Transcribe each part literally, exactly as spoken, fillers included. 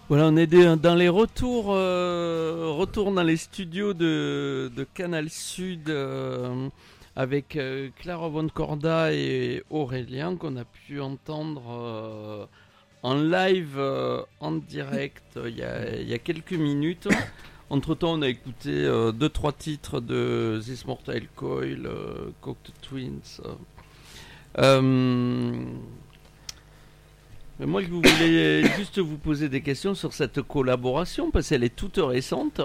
Voilà, on est des- dans les retours, euh, retours dans les studios de, de Canal Sud euh, avec euh, Clara Von Corda et Aurélien qu'on a pu entendre euh, en live, euh, en direct, euh, il y a, il y a quelques minutes. Entre-temps, on a écouté euh, deux trois titres de This Mortal Coil, euh, Cocteau Twins. euh. Euh, mais moi, je voulais juste vous poser des questions sur cette collaboration parce qu'elle est toute récente.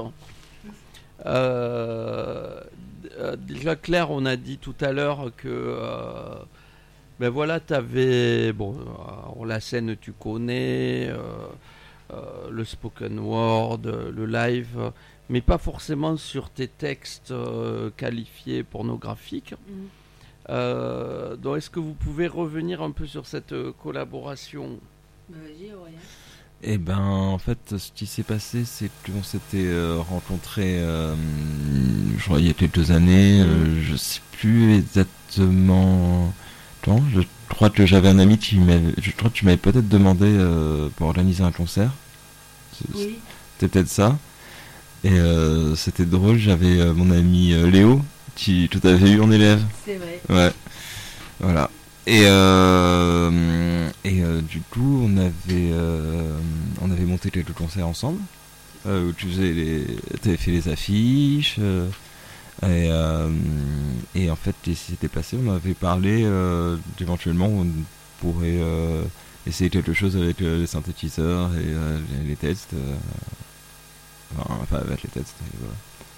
Euh, euh, déjà, Claire, on a dit tout à l'heure que euh, ben voilà, tu avais bon, alors, la scène, tu connais, euh, euh, le spoken word, le live, mais pas forcément sur tes textes euh, qualifiés pornographiques. Mhm. Euh, donc, est-ce que vous pouvez revenir un peu sur cette euh, collaboration? Bah, vas-y, Aurélien. Eh ben, en fait, ce qui s'est passé, c'est qu'on s'était euh, rencontrés, euh, je crois, il y a quelques années. Euh, je sais plus exactement. Quand je crois que j'avais un ami qui m'avait, je crois que tu m'avais peut-être demandé euh, pour organiser un concert. C'est- Oui. C'était peut-être ça. Et euh, c'était drôle. J'avais euh, mon ami euh, Léo qui tout avait eu en élève. C'est vrai. Ouais, voilà. Et, euh, et euh, du coup, on avait, euh, on avait monté quelques concerts ensemble, euh, où tu faisais les, t'avais fait les affiches, euh, et, euh, et en fait, qu'est-ce qui s'était passé? On avait parlé euh, d'éventuellement, on pourrait euh, essayer quelque chose avec euh, les synthétiseurs et euh, les, les tests, euh, enfin, enfin, avec les tests, et voilà.